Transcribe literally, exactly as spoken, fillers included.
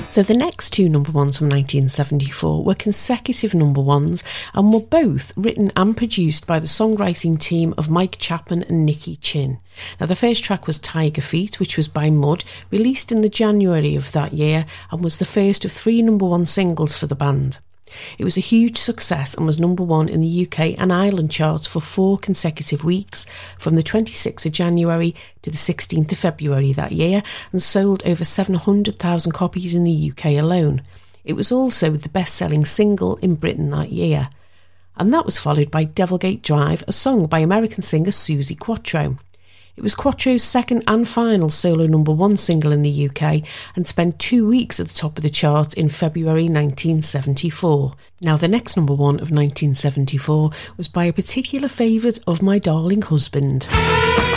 So the next two number ones from nineteen seventy-four were consecutive number ones and were both written and produced by the songwriting team of Mike Chapman and Nicky Chinn. Now the first track was Tiger Feet, which was by Mud, released in the January of that year and was the first of three number one singles for the band. It was a huge success and was number one in the U K and Ireland charts for four consecutive weeks, from the twenty-sixth of January to the sixteenth of February that year, and sold over seven hundred thousand copies in the U K alone. It was also the best-selling single in Britain that year. And that was followed by Devilgate Drive, a song by American singer Suzi Quatro. It was Quattro's second and final solo number one single in the U K and spent two weeks at the top of the chart in February nineteen seventy-four. Now the next number one of nineteen seventy-four was by a particular favourite of my darling husband.